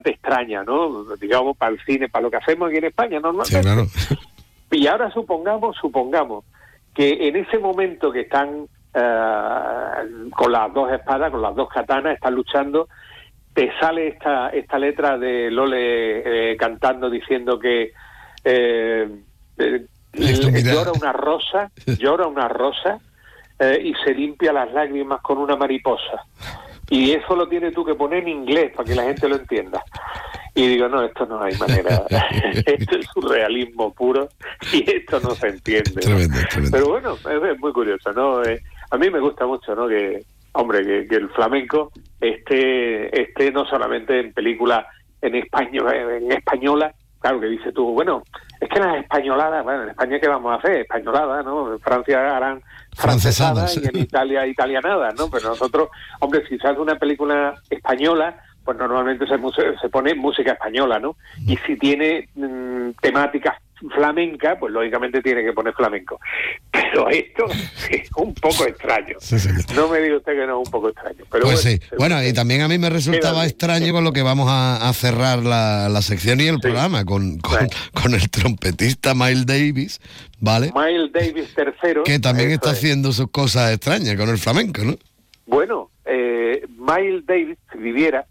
extraña, ¿no? Digamos, para el cine, para lo que hacemos aquí en España normalmente. Sí, claro. Y ahora supongamos que en ese momento que están con las dos espadas, con las dos katanas, están luchando, te sale esta letra de Lole cantando, diciendo que llora una rosa y se limpia las lágrimas con una mariposa. Y eso lo tienes tú que poner en inglés para que la gente lo entienda. Y digo, no, esto no hay manera. Esto es surrealismo puro y esto no se entiende. Tremendo. Pero bueno, es muy curioso, ¿no? A mí me gusta mucho, ¿no? Que el flamenco esté no solamente en películas en española. Claro que dices tú, bueno, es que las españoladas, bueno, en España ¿qué vamos a hacer? Españoladas, ¿no? En Francia harán francesadas y en Italia italianadas, ¿no? Pero nosotros, hombre, si se hace una película española, pues normalmente se pone música española, ¿no? Y si tiene temáticas flamenca, pues lógicamente tiene que poner flamenco. Pero esto es un poco extraño. Sí. No me diga usted que no es un poco extraño. Pero pues sí. Bueno, y también a mí me resultaba extraño con lo que vamos a cerrar la sección y el programa, con el trompetista Miles Davis, ¿vale? Miles Davis III. Que también está haciendo sus cosas extrañas con el flamenco, ¿no? Bueno, Miles Davis, si viviera,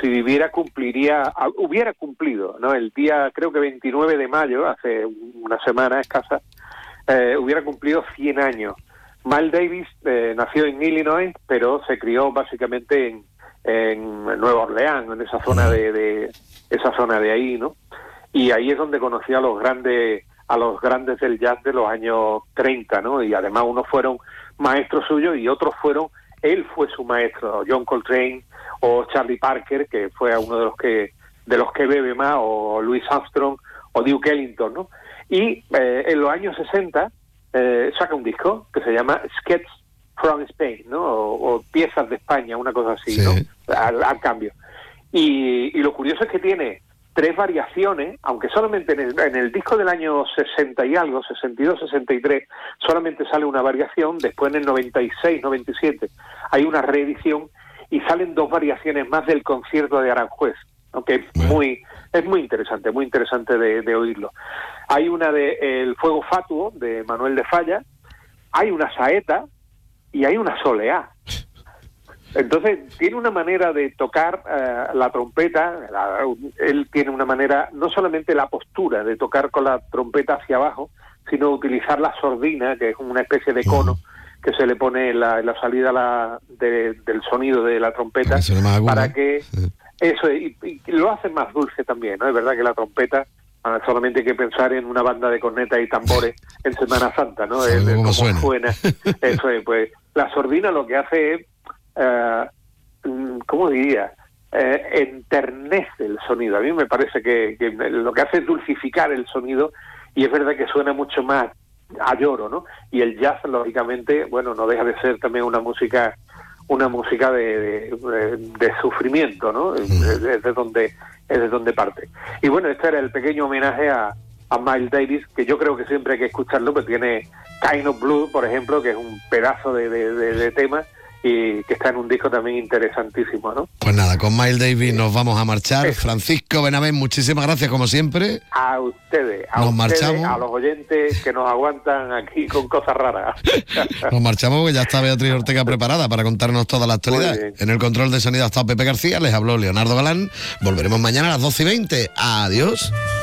hubiera cumplido, ¿no? El día, creo que 29 de mayo, hace una semana escasa, hubiera cumplido 100 años. Miles Davis nació en Illinois, pero se crió básicamente en Nueva Orleans, en esa zona esa zona de ahí, ¿no? Y ahí es donde conoció a los grandes del jazz de los años 30, ¿no? Y además unos fueron maestros suyos y otros él fue su maestro, John Coltrane o Charlie Parker, que fue uno de los que bebe más, o Louis Armstrong o Duke Ellington, ¿no? Y en los años 60 saca un disco que se llama Sketches from Spain, ¿no? O Piezas de España, una cosa así, sí, ¿no? Al cambio. Y lo curioso es que tiene 3 variaciones, aunque solamente en el disco del año 60 y algo, 62, 63, solamente sale una variación. Después en el 96, 97 hay una reedición y salen 2 variaciones más del concierto de Aranjuez, aunque es muy interesante de oírlo. Hay una de El Fuego Fatuo de Manuel de Falla, hay una saeta y hay una soleá. Entonces tiene una manera de tocar la trompeta. Él tiene una manera, no solamente la postura de tocar con la trompeta hacia abajo, sino utilizar la sordina, que es una especie de cono que se le pone en la salida del sonido de la trompeta, para que eso, y lo hace más dulce también, ¿no? Es verdad que la trompeta, solamente hay que pensar en una banda de cornetas y tambores en Semana Santa, ¿no? Cómo suena. Eso es, pues la sordina lo que hace es, ¿cómo diría? Enternece el sonido. A mí me parece que lo que hace es dulcificar el sonido, y es verdad que suena mucho más a lloro, ¿no? Y el jazz, lógicamente, bueno, no deja de ser también una música de sufrimiento, ¿no? Es de donde parte. Y bueno, este era el pequeño homenaje a Miles Davis, que yo creo que siempre hay que escucharlo, porque tiene Kind of Blue, por ejemplo, que es un pedazo de tema, y que está en un disco también interesantísimo, ¿no? Pues nada, con Miles Davis nos vamos a marchar. Francisco Benavent, muchísimas gracias como siempre. A ustedes, marchamos. A los oyentes que nos aguantan aquí con cosas raras. Nos marchamos, porque ya está Beatriz Ortega preparada para contarnos toda la actualidad. En el control de sonido ha estado Pepe García, les habló Leonardo Galán. Volveremos mañana a las 12:20. Adiós.